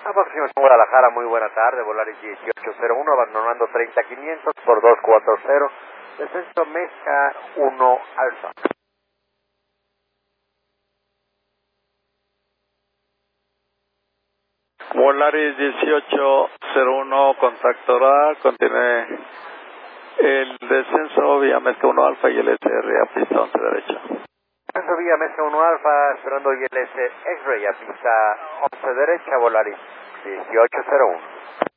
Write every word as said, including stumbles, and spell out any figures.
Aproximación Guadalajara, muy buena tarde, Volaris dieciocho cero uno, abandonando treinta quinientos por dos cuatro cero, descenso Mezca uno Alfa. Volaris dieciocho cero uno, contacto oral, continúe el descenso vía Mezca uno Alfa y el S R a pista once derecha. Descenso vía Mezca uno Alfa, esperando I L S X-Ray a pista once derecha, Volaris dieciocho cero uno.